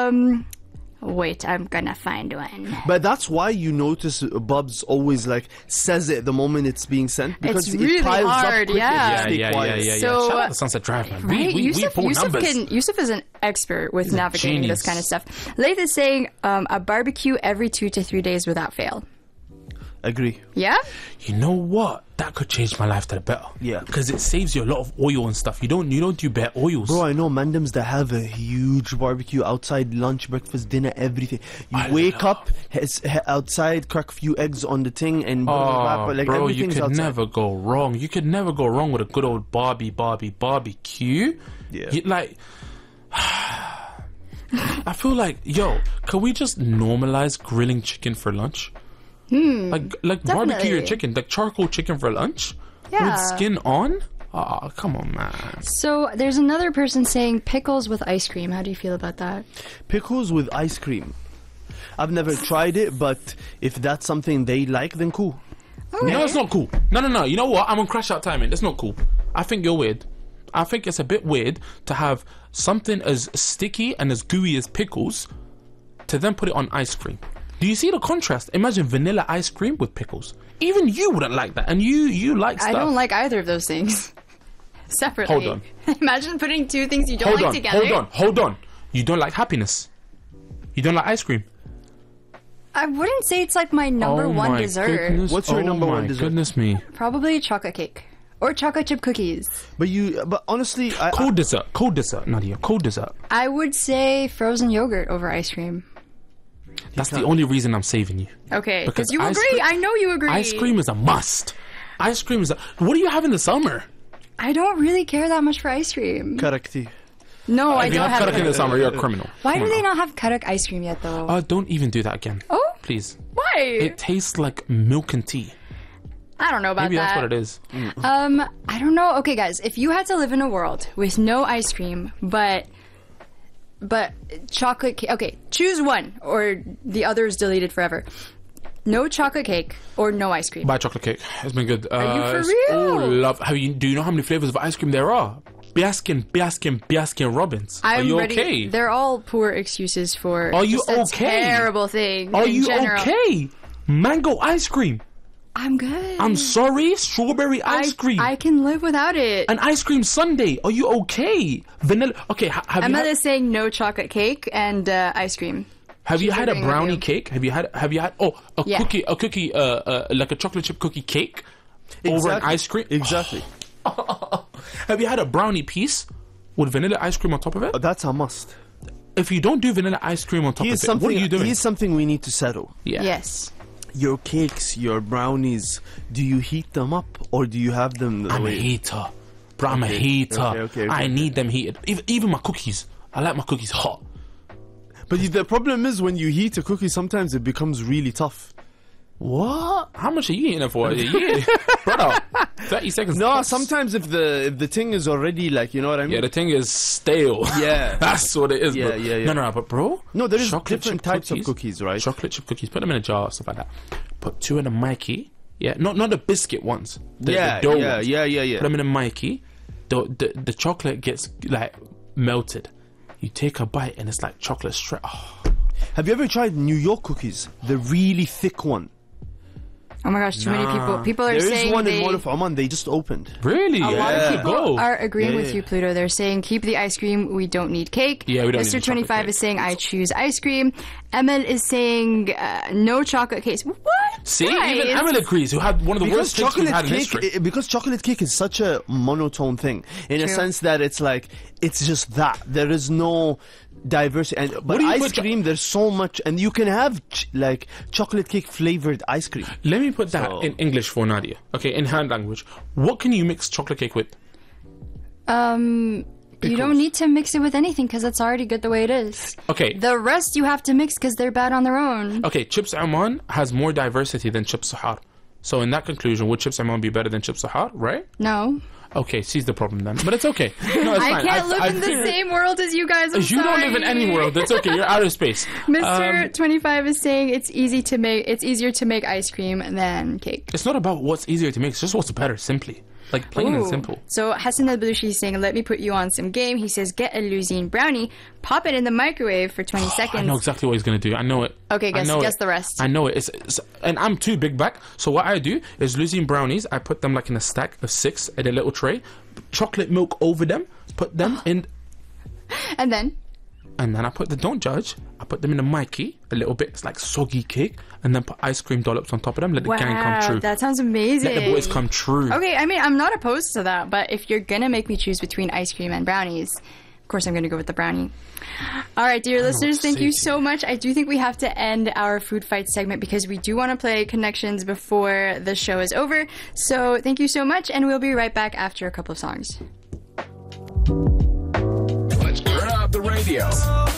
Wait, I'm gonna find one. But that's why you notice Bubs always like says it the moment it's being sent, because It's it really piles hard, up quickly. yeah. Stay quiet. So, Shout out to Sunset Drive, man. Right? We pull numbers. Yusuf is an expert with navigating genius. this kind of stuff. Laith is saying a barbecue every 2 to 3 days without fail. Agree. Yeah? You know what? That could change my life to the better. Yeah. Because it saves you a lot of oil and stuff. You don't do bare oils. Bro, I know Mandams that have a huge barbecue outside, lunch, breakfast, dinner, everything. You wake up outside, crack a few eggs on the thing, and like bro, you everything's could outside. never go wrong. You could never go wrong with a good old barbecue. Yeah. Like, I feel like, yo, can we just normalize grilling chicken for lunch? Like barbecue your chicken, like charcoal chicken for lunch Yeah. with skin on. Oh, come on, man. So there's another person saying pickles with ice cream. How do you feel about that? Pickles with ice cream. I've never tried it, but if that's something they like, then cool. No, it's not cool. No. You know what? I'm on crash out timing. It's not cool. I think you're weird. I think it's a bit weird to have something as sticky and as gooey as pickles to then put it on ice cream. Do you see the contrast? Imagine vanilla ice cream with pickles. Even you wouldn't like that, and you like stuff. I don't like either of those things. Separately. Hold on. Imagine putting two things you don't like together. Hold on. You don't like happiness. You don't like ice cream. I wouldn't say it's like my number one dessert. Goodness. What's your number one dessert? Goodness me. Probably chocolate cake. Or chocolate chip cookies. But honestly, Cold dessert, Nadia. Cold dessert. I would say frozen yogurt over ice cream. That's the only reason I'm saving you. Okay, Because because you ice agree. cream- I know you agree. Ice cream is a must. Ice cream is a... What do you have in the summer? I don't really care that much for ice cream. Karakti. No, I If you don't have have karak in the summer, you're a criminal. Why Come do on they now. not have karak ice cream yet, though? Don't even do that again. Oh? Please. Why? It tastes like milk and tea. I don't know about Maybe that. that's what it is. I don't know. Okay, guys, if you had to live in a world with no ice cream, but chocolate cake. Okay, choose one, or the other is deleted forever. No chocolate cake or no ice cream. Buy chocolate cake. It's been good. Are you for it's real? all love. Do you know how many flavors of ice cream there are? Baskin Robbins. Are I'm you ready. okay? They're all poor excuses for Are you just a okay? terrible thing. Are in you general. okay? Mango ice cream. I'm good. I'm sorry. Strawberry ice cream. I can live without it. An ice cream sundae. Are you okay? Vanilla. Okay. Have Emma you is saying no chocolate cake and ice cream. have you she's had a agreeing with brownie you. cake? Have you had Yeah. cookie like a chocolate chip cookie cake over an ice cream? Exactly. Have you had a brownie piece with vanilla ice cream on top of it? That's a must. If you don't do vanilla ice cream on top of it, what are you doing? Here's something we need to settle. Yeah. Yes. Your cakes, your brownies, do you heat them up or do you have them the I'm a way? hater. Bro, I'm a hater. Okay. I need them heated. Even my cookies. I like my cookies hot. But the problem is when you heat a cookie, sometimes it becomes really tough. What? How much are you eating it for? Yeah. Brother, 30 seconds. No, tops. sometimes if the thing is already like, you know what I mean? Yeah, the thing is stale. Yeah. That's what it is, Yeah, bro. yeah. No, but bro. No, there is chocolate different chip types of cookies, right? Chocolate chip cookies. Put them in a jar, stuff like that. Put 2 in a Mikey. Yeah, not the biscuit ones. The dough ones. Yeah. Put them in a Mikey. The chocolate gets like melted. You take a bite and it's like chocolate straight. Oh. Have you ever tried New York cookies? The really thick one. Oh my gosh, too many people. People are There is saying one they, in Mall of Oman. They just opened. Really? a lot Yeah. of people Go. are agreeing Yeah, with yeah. you, Pluto. They're saying keep the ice cream. We don't need cake. Yeah, we don't need the Mr. chocolate 25 cake. is saying I choose ice cream. Emil is saying no chocolate cake. What? See, Guys. even Emily agrees, who had one of the worst cakes we've had in history. Because chocolate cake is such a monotone thing in a True. sense that it's like it's just that there is no diversity. And but do you ice put cream, there's so much, and you can have like chocolate cake flavored ice cream. Let me put that So- in English for Nadia. Okay, in hand language. What can you mix chocolate cake with? You don't need to mix it with anything because it's already good the way it is. Okay. The rest you have to mix because they're bad on their own. Okay, Chips Oman has more diversity than Chips Sahar. So in that conclusion, would Chips Oman be better than Chips Sahar, right? No. Okay, she's the problem then. But it's okay. No, it's I fine. can't live in the same world as you guys. I'm You don't live in any world. That's okay. You're out of space. Mr. 25 is saying it's easier to make ice cream than cake. It's not about what's easier to make. It's just what's better, simply. Like, plain and Ooh. simple. So Hassan al-Balushi is saying, let me put you on some game. He says, get a Luzine brownie, pop it in the microwave for 20 seconds. I know exactly what he's going to do. I know it. Okay, I know guess it. the rest. I know it. And I'm too big back. So what I do is Luzine brownies, I put them like in a stack of 6 in a little tray, chocolate milk over them, put them in, And then? and then I put the, don't judge, I put them in a Mikey, a little bit, it's like soggy cake, and then put ice cream dollops on top of them, let the gang come true. That sounds amazing. Let the boys come true. Okay, I mean, I'm not opposed to that, but if you're gonna make me choose between ice cream and brownies, of course I'm gonna go with the brownie. All right, dear listeners, thank you so much. I do think we have to end our food fight segment because we do want to play Connections before the show is over. So thank you so much, and we'll be right back after a couple of songs. Let's turn up the radio.